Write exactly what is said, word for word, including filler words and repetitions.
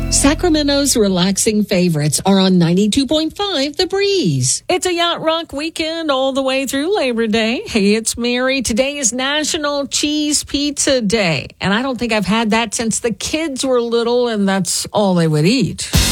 Sacramento's relaxing favorites are on ninety-two point five The Breeze. It's a Yacht Rock weekend all the way through Labor Day. Hey, it's Mary. Today is National Cheese Pizza Day. And I don't think I've had that since the kids were little and that's all they would eat.